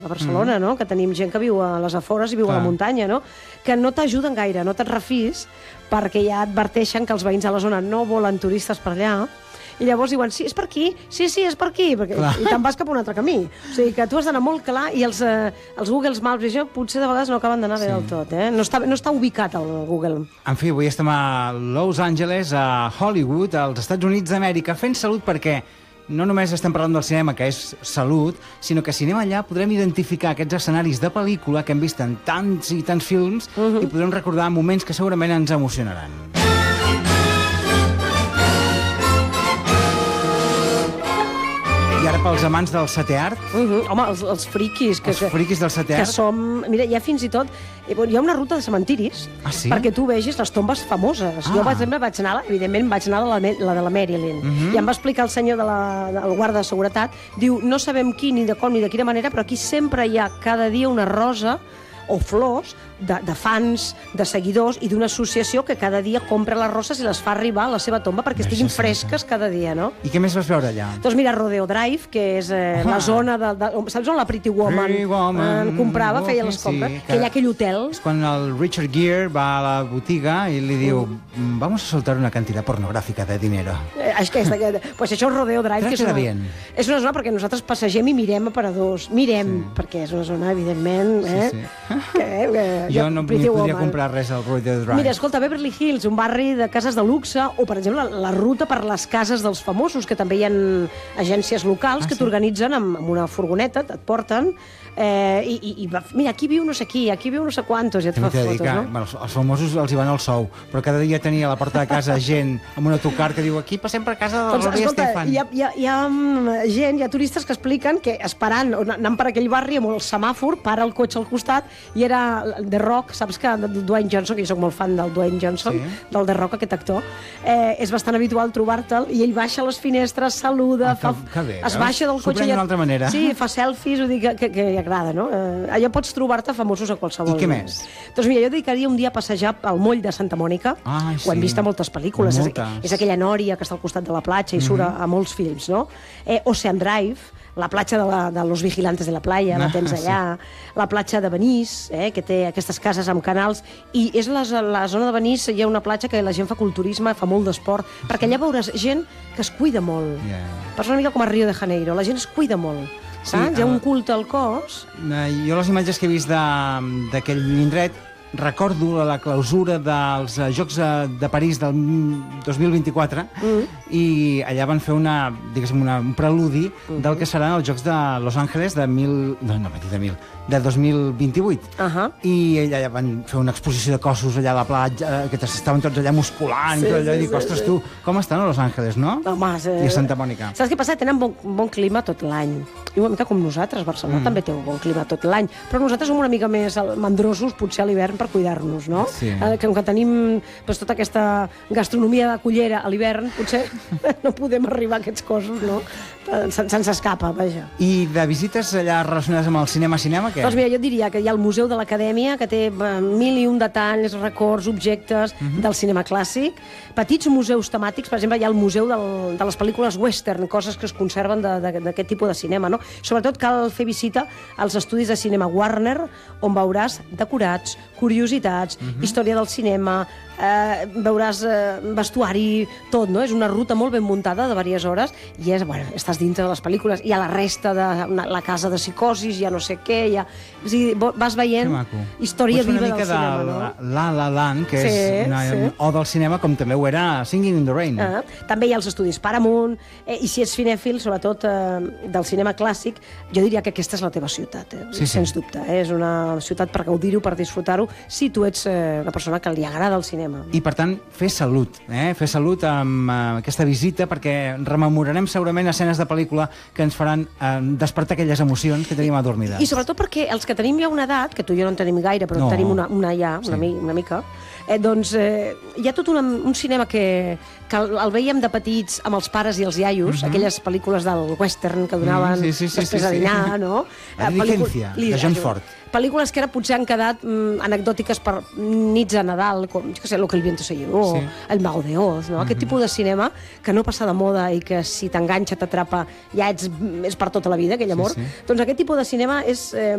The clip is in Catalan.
a Barcelona, no? Que tenim gent que viu a les afores i viu a la muntanya, no? Que no t'ajuden gaire, no te'n refis, perquè ja adverteixen que els veïns de la zona no volen turistes per allà, i llavors diuen, sí, és per aquí, sí, és per aquí, perquè, i te'n vas cap a un altre camí. O sigui, que tu has d'anar molt clar, i els Google Maps i això potser de vegades no acaben d'anar bé del tot, eh? No està ubicat el Google. En fi, avui estem a Los Angeles, a Hollywood, als Estats Units d'Amèrica, fent salut perquè no només estem parlant del cinema, que és salut, sinó que si anem allà podrem identificar aquests escenaris de pel·lícula que hem vist en tants i tants films i podrem recordar moments que segurament ens emocionaran. I ara pels amants del setè art. Home, els friquis. Els friquis del setè art. Que som... Mira, hi ha fins i tot... Hi ha una ruta de cementiris perquè tu vegis les tombes famoses. Jo, per exemple, vaig anar, evidentment, la de la Marilyn. I em va explicar el senyor del guarda de seguretat, diu, no sabem qui, ni de com, ni de quina manera, però aquí sempre hi ha cada dia una rosa o flors de fans, de seguidors i d'una associació que cada dia compra les roses i les fa arribar a la seva tomba perquè estiguin fresques cada dia, no? I què més vas veure allà? Doncs mira, Rodeo Drive, que és la zona saps on la Pretty Woman comprava, feia les compres, que hi ha aquell hotel. És quan el Richard Gere va a la botiga i li diu vamos a soltar una cantidad pornográfica de dinero. Pues això és Rodeo Drive, que és una zona perquè nosaltres passegem i mirem aparadors. Perquè és una zona, evidentment, jo no m'hi podria comprar res al Rodeo Drive. Mira, escolta, Beverly Hills, un barri de cases de luxe, o, per exemple, la ruta per les cases dels famosos, que també hi ha agències locals que t'organitzen amb una furgoneta, et porten, i mira, aquí viu no sé qui, aquí viu no sé quantos, i et fa fotos, no? Els famosos els hi van al sou, però cada dia tenia a la porta de casa gent amb un autocar que diu, aquí passem per casa de la Gloria Estefan. Hi ha gent, hi ha turistes que expliquen que esperant, anant per aquell barri amb el semàfor, para el cotxe al costat, i era The Rock, saps que Dwayne Johnson, que jo soc molt fan del Dwayne Johnson, del The Rock, aquest actor, és bastant habitual trobar-te'l, i ell baixa a les finestres, saluda, es baixa del cotxe, d'una altra manera. Sí, fa selfies, ho dic que agrada, no? Allà pots trobar-te famosos a qualsevol. I què més? Doncs mira, jo dedicaria un dia a passejar pel moll de Santa Mònica. Ho hem vist a moltes pel·lícules. És aquella nòria que està al costat de la platja i surt a molts films, no? Ocean Drive, la platja de Los Vigilantes de la Playa, la tens allà. La platja de Venise, que té aquestes cases amb canals. I és la zona de Venise, hi ha una platja que la gent fa culturisme, fa molt d'esport, perquè allà veuràs gent que es cuida molt. Passa una mica com a Rio de Janeiro, la gent es cuida molt. Saps? Hi ha un culte al cos. Jo les imatges que he vist d'aquell indret recordo la clausura dels Jocs de París del 2024 i allà van fer un preludi del que seran els Jocs de Los Angeles de 2028. I allà van fer una exposició de cossos allà a la platja, que estaven tots allà musculant i tot allò, i dic, ostres, tu, com estan a Los Angeles, no? I a Santa Mònica. Saps què passa? Tenen bon clima tot l'any. I una mica com nosaltres, Barcelona també té un bon clima tot l'any, però nosaltres som una mica més mandrosos, potser a l'hivern, per cuidar-nos, no? Com que tenim tota aquesta gastronomia de cullera a l'hivern, potser no podem arribar a aquests cossos, no? Se'ns escapa, vaja. I de visites allà relacionades amb el cinema, què? Doncs mira, jo diria que hi ha el Museu de l'Acadèmia, que té 1001 detalls, records, objectes del cinema clàssic, petits museus temàtics, per exemple, hi ha el Museu de les pel·lícules western, coses que es conserven d'aquest tipus de cinema, no? Sobretot cal fer visita als estudis de cinema Warner, on veuràs decorats, curiositats, història del cinema, veuràs vestuari, tot, no? És una ruta molt ben muntada de diverses hores i estàs dintre de les pel·lícules. Hi ha la resta de la casa de psicosis, hi ha no sé què, o sigui, vas veient història viva del cinema, no? La La Land, que és una o del cinema, com també ho era Singing in the Rain. També hi ha els estudis Paramount, i si ets cinèfil, sobretot del cinema clàssic, jo diria que aquesta és la teva ciutat, sens dubte. És una ciutat per gaudir-ho, per disfrutar-ho, si tu ets una persona que li agrada el cinema. I, per tant, fer salut. Fer salut amb aquesta visita, perquè rememorarem segurament escenes de pel·lícula que ens faran despertar aquelles emocions que tenim adormides. I sobretot perquè els que tenim ja una edat, que tu i jo no en tenim gaire, però tenim una mica, doncs hi ha tot un cinema que el veiem de petits amb els pares i els iaios, aquelles pel·lícules del western que donaven després de dinar, no? La Diligencia, de John Ford. Pel·lícules que ara potser han quedat anecdòtiques per nits de Nadal, com, jo què sé, Lo que el viento se llevó, El Mago de Oz, no? Aquest tipus de cinema que no passa de moda i que si t'enganxa, t'atrapa, ja és per tota la vida, aquell amor. Doncs aquest tipus de cinema és